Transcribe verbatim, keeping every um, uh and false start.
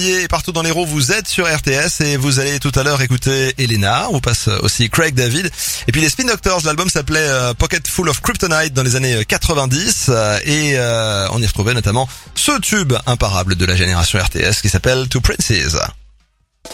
Et partout dans l'Hérault, vous êtes sur R T S et vous allez tout à l'heure écouter Elena. On passe aussi Craig David. Et puis les Spin Doctors, l'album s'appelait euh, Pocket Full of Kryptonite dans les années quatre-vingt-dix. Euh, et euh, on y retrouvait notamment ce tube imparable de la génération R T S qui s'appelle Two Princes.